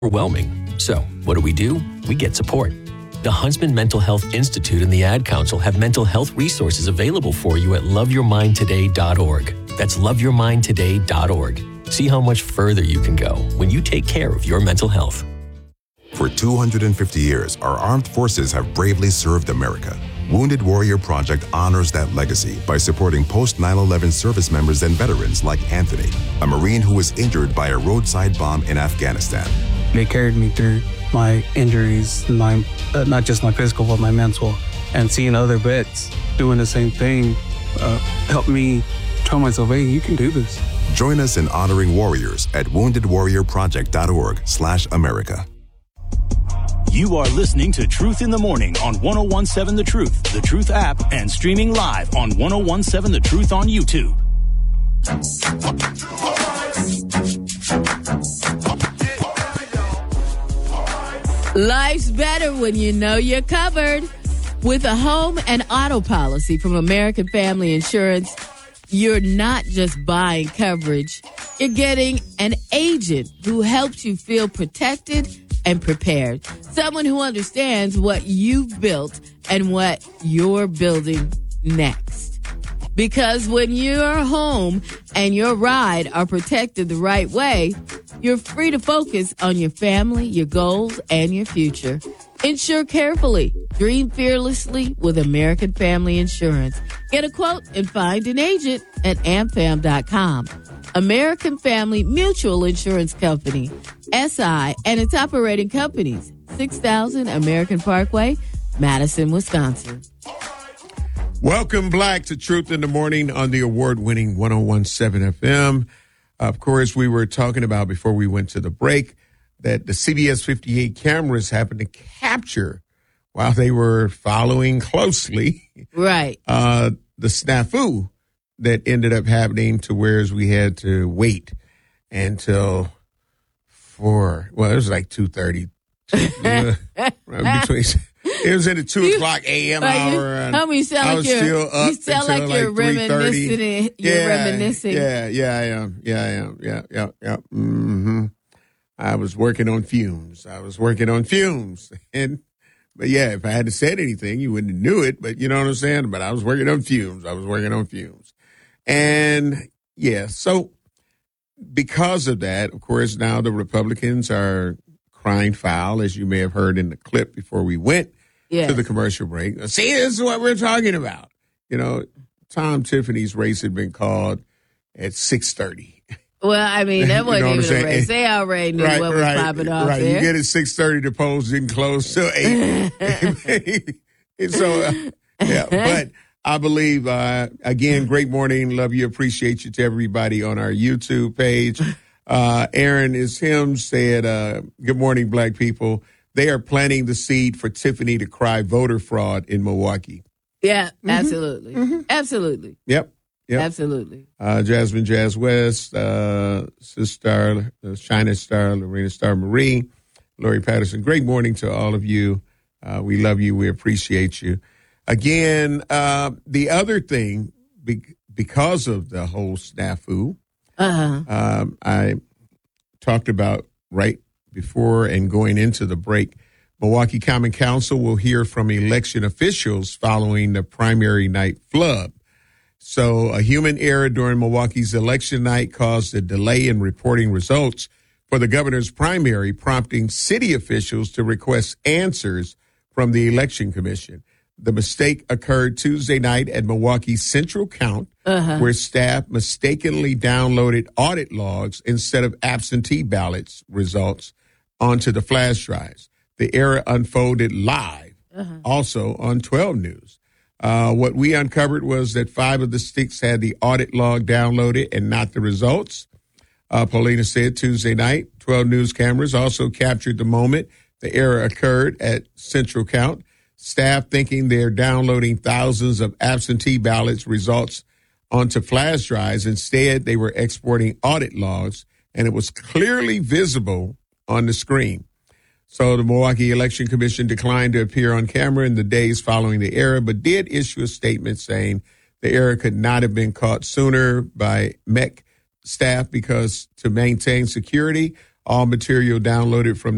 overwhelming. So, what do? We get support. The Huntsman Mental Health Institute and the Ad Council have mental health resources available for you at loveyourmindtoday.org. That's loveyourmindtoday.org. See how much further you can go when you take care of your mental health. For 250 years, our armed forces have bravely served America. Wounded Warrior Project honors that legacy by supporting post-9/11 service members and veterans like Anthony, a Marine who was injured by a roadside bomb in Afghanistan. They carried me through my injuries, not just my physical, but my mental. And seeing other vets doing the same thing helped me tell myself, hey, you can do this. Join us in honoring warriors at woundedwarriorproject.org/America. You are listening to Truth in the Morning on 1017 The Truth, The Truth app, and streaming live on 1017 The Truth on YouTube. Life's better when you know you're covered. With a home and auto policy from American Family Insurance, you're not just buying coverage. You're getting an agent who helps you feel protected and prepared. Someone who understands what you've built and what you're building next. Because when your home and your ride are protected the right way, you're free to focus on your family, your goals, and your future. Insure carefully. Dream fearlessly with American Family Insurance. Get a quote and find an agent at amfam.com. American Family Mutual Insurance Company, SI, and its operating companies, 6000 American Parkway, Madison, Wisconsin. Welcome, Black, to Truth in the Morning on the award-winning 1017 FM. Of course, we were talking about before we went to the break that the CBS 58 cameras happened to capture, while they were following closely, right, the snafu that ended up happening to whereas we had to wait until it was like 2:30. It was in the 2 o'clock a.m. hour. And you sound like still up. You sound like you're reminiscing. You're reminiscing. Yeah, I am. Yeah. Mm-hmm. I was working on fumes. But yeah, if I hadn't said anything, you wouldn't have knew it. But you know what I'm saying? But I was working on fumes. And yeah, so because of that, of course, now the Republicans are crying foul, as you may have heard in the clip before we went to the commercial break. See, this is what we're talking about. You know, Tom Tiffany's race had been called at 6:30. Well, I mean, that wasn't even a race. They already knew what was popping off there. You get at 6:30, the polls didn't close till 8. And so, but I believe, again, great morning. Love you. Appreciate you to everybody on our YouTube page. Aaron is him said, good morning, Black people. They are planting the seed for Tiffany to cry voter fraud in Milwaukee. Yeah, absolutely. Mm-hmm. Absolutely. Yep. Absolutely. Jasmine Jazz West, Sister China Star, Lorena Star Marie, Lori Patterson. Great morning to all of you. We love you. We appreciate you. Again, the other thing, because of the whole snafu, I talked about right before and going into the break, Milwaukee Common Council will hear from election officials following the primary night flub. So a human error during Milwaukee's election night caused a delay in reporting results for the governor's primary, prompting city officials to request answers from the election commission. The mistake occurred Tuesday night at Milwaukee's Central Count, where staff mistakenly downloaded audit logs instead of absentee ballots results onto the flash drives. The error unfolded live, also on 12 News. What we uncovered was that 5 of the sticks had the audit log downloaded and not the results. Paulina said Tuesday night, 12 News cameras also captured the moment the error occurred at Central Count. Staff thinking they're downloading thousands of absentee ballots results onto flash drives. Instead, they were exporting audit logs, and it was clearly visible on the screen. So the Milwaukee Election Commission declined to appear on camera in the days following the error, but did issue a statement saying the error could not have been caught sooner by MEC staff because to maintain security, all material downloaded from